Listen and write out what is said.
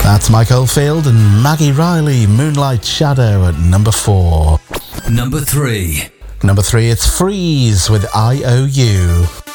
That's Mike Oldfield and Maggie Riley, Moonlight Shadow at number 4. Number 3. Number 3, it's Freeze with IOU.